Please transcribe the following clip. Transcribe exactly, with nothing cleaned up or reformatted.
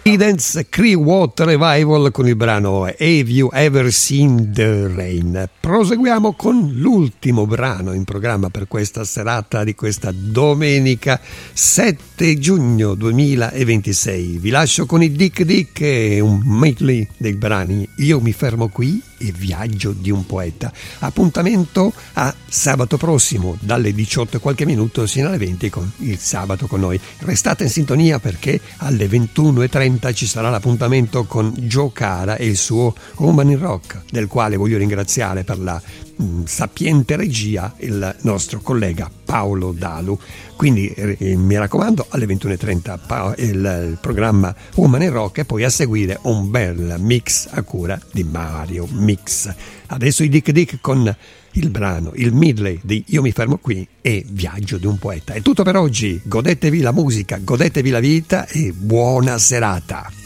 Dance Clearwater Revival con il brano Have You Ever Seen the Rain. Proseguiamo con l'ultimo brano in programma per questa serata di questa domenica sette giugno duemilaventisei. Vi lascio con i Dick Dick e un medley dei brani Io mi fermo qui e Viaggio di un poeta. Appuntamento a sabato prossimo dalle diciotto e qualche minuto sino alle venti con il Sabato con noi. Restate in sintonia perché alle ventuno e trenta ci sarà l'appuntamento con Joe Cara e il suo Woman in Rock, del quale voglio ringraziare per la mh, sapiente regia il nostro collega Paolo Dalu. Quindi eh, mi raccomando, alle ventuno e trenta pa- il, il programma Woman in Rock e poi a seguire un bel mix a cura di Mario Mix. Adesso i Dick Dick con il brano, il medley di Io mi fermo qui e Viaggio di un poeta. È tutto per oggi, godetevi la musica, godetevi la vita e buona serata.